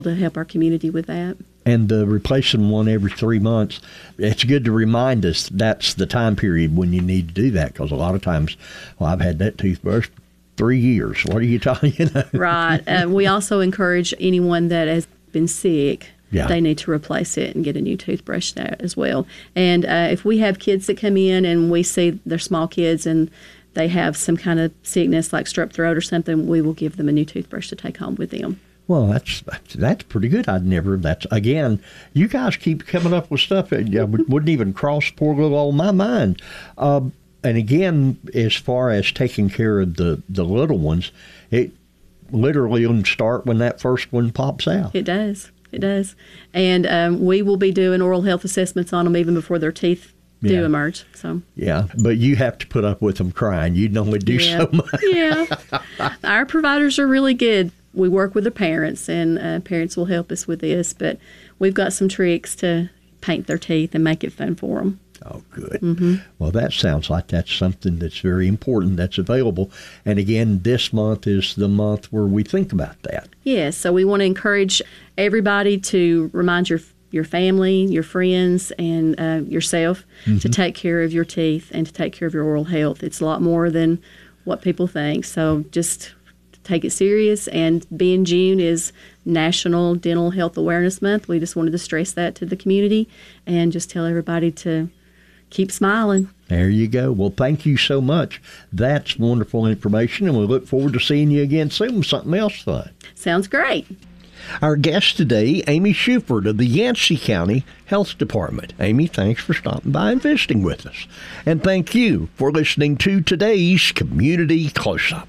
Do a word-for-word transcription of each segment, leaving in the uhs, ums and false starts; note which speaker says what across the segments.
Speaker 1: to help our community with that.
Speaker 2: And the replacing one every three months, it's good to remind us that's the time period when you need to do that, because a lot of times, well, I've had that toothbrush three years. What are you talking? You know?
Speaker 1: Right. Uh, we also encourage anyone that has been sick,
Speaker 2: yeah.
Speaker 1: they need to replace it and get a new toothbrush there as well. And uh, if we have kids that come in and we see they're small kids and they have some kind of sickness like strep throat or something, we will give them a new toothbrush to take home with them.
Speaker 2: Well, that's that's pretty good. I'd never, that's, again, you guys keep coming up with stuff that yeah, wouldn't even cross poor little old my mind. Uh, and again, as far as taking care of the, the little ones, it literally will start when that first one pops out.
Speaker 1: It does. It does. And um, we will be doing oral health assessments on them even before their teeth do
Speaker 2: yeah.
Speaker 1: emerge. So
Speaker 2: yeah, but you have to put up with them crying. You can only do
Speaker 1: yeah.
Speaker 2: so much.
Speaker 1: Yeah. Our providers are really good. We work with the parents, and uh, parents will help us with this, but we've got some tricks to paint their teeth and make it fun for them.
Speaker 2: Oh, good.
Speaker 1: Mm-hmm.
Speaker 2: Well, that sounds like that's something that's very important that's available. And again, this month is the month where we think about that.
Speaker 1: Yes, so we want to encourage everybody to remind your your family, your friends, and uh, yourself mm-hmm. to take care of your teeth and to take care of your oral health. It's a lot more than what people think, so just take it serious. And being June is National Dental Health Awareness Month, we just wanted to stress that to the community and just tell everybody to keep smiling.
Speaker 2: There you go. Well, thank you so much. That's wonderful information, and we look forward to seeing you again soon with something else fun.
Speaker 1: Sounds great.
Speaker 2: Our guest today, Amy Shuford of the Yancey County Health Department. Amy, thanks for stopping by and visiting with us. And thank you for listening to today's Community Close-Up.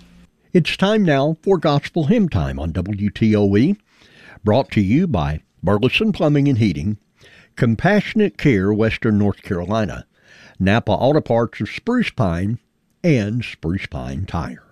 Speaker 2: It's time now for Gospel Hymn Time on W T O E, brought to you by Burleson Plumbing and Heating, Compassionate Care, Western North Carolina, Napa Auto Parts of Spruce Pine, and Spruce Pine Tire.